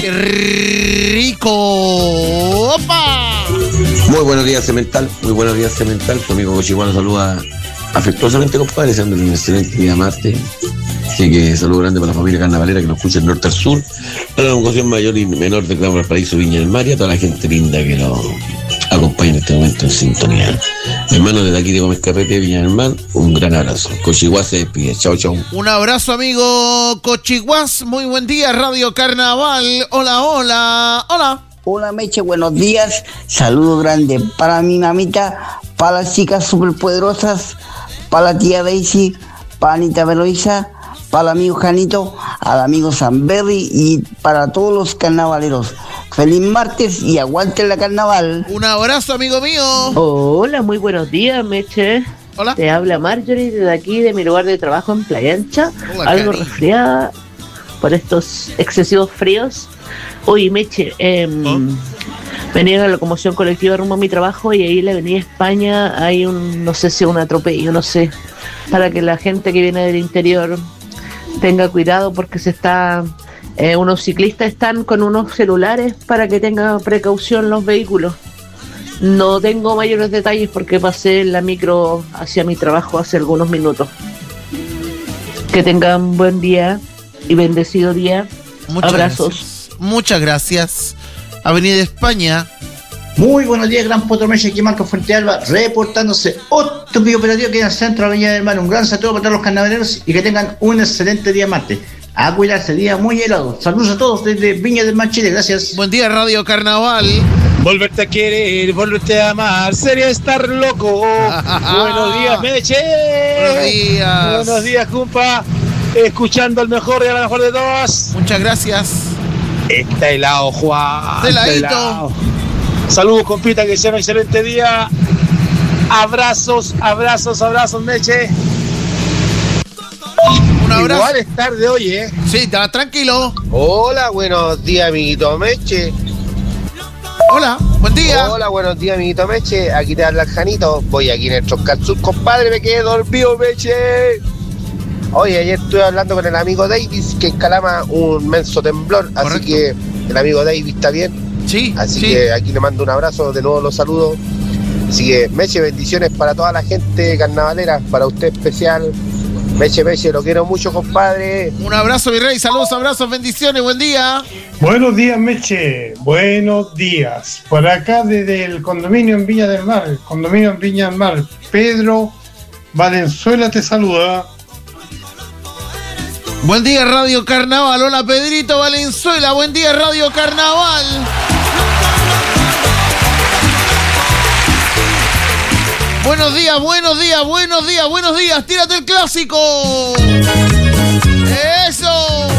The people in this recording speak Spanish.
¡Qué rico! ¡Opa! Muy buenos días, Cemental. Muy buenos días, Cemental. Tu amigo Cochiguano saluda afectuosamente, compadre, deseándole un excelente día martes. Así que saludo grande para la familia carnavalera que nos escucha del norte al sur, para la congregación mayor y menor de Clavo Valparaíso, Viña del Mar, y a toda la gente linda que nos acompaña en este momento en sintonía. Hermanos, desde aquí de Gómez Carrete, Viña del Mar, un gran abrazo. Cochiguás se despide. Chao, chao. Un abrazo, amigo Cochiguás. Muy buen día, Radio Carnaval. Hola, hola, hola. Hola, Meche, buenos días. Saludo grande para mi mamita, para las chicas superpoderosas, para la tía Daisy, para Anita Veloiza, para el amigo Janito, al amigo Samberry y para todos los carnavaleros. Feliz martes y aguante la carnaval. Un abrazo, amigo mío. Hola, muy buenos días, Meche. Hola. Te habla Marjorie desde aquí, de mi lugar de trabajo en Playa Ancha. Hola, algo cari. resfriada por estos excesivos fríos. Oye, Meche, venía a la locomoción colectiva rumbo a mi trabajo y ahí en la avenida España hay un, no sé si un atropello, no sé, para que la gente que viene del interior tenga cuidado porque unos ciclistas están con unos celulares para que tengan precaución los vehículos. No tengo mayores detalles porque pasé en la micro hacia mi trabajo hace algunos minutos. Que tengan buen día y bendecido día. Muchas Abrazos. gracias. Muchas gracias. Avenida España. Muy buenos días, Gran Potomeche, aquí Marco Fuentealba, reportándose otro video operativo que en el centro de la Viña del Mar. Un gran saludo para todos los carnavaleros y que tengan un excelente día martes. A cuidarse, día muy helado. Saludos a todos desde Viña del Mar, Chile, gracias. Buen día, Radio Carnaval. Volverte a querer, volverte a amar, sería estar loco. Buenos días, Meche. Buenos días. Buenos días, compa. Escuchando al mejor y a la mejor de todas. Muchas gracias. Está helado, Juan. Está heladito. helado. Saludos, compita, que sea un excelente día. Abrazos, abrazos, abrazos, Meche. Un abrazo. Igual es tarde hoy, Sí, está tranquilo. Hola, buenos días, amiguito Meche. Hola, buen día. Hola, buenos días, amiguito Meche. Aquí te habla el Janito. Voy aquí en el Troncazú, compadre, me quedé dormido, Meche. Oye, ayer estuve hablando con el amigo Davis, que en Calama un menso temblor, Correcto. así que el amigo Davis está bien. Sí, Así sí. que aquí le mando un abrazo, de nuevo los saludo. Así que, Meche, bendiciones para toda la gente carnavalera, para usted especial. Meche, lo quiero mucho, compadre. Un abrazo, mi rey. Saludos, abrazos, bendiciones. Buen día. Buenos días, Meche. Buenos días. Por acá desde el condominio en Viña del Mar. Pedro Valenzuela te saluda. Buen día, Radio Carnaval. Hola, Pedrito Valenzuela. Buen día, Radio Carnaval. Buenos días, buenos días, buenos días, buenos días. Tírate el clásico. Ese.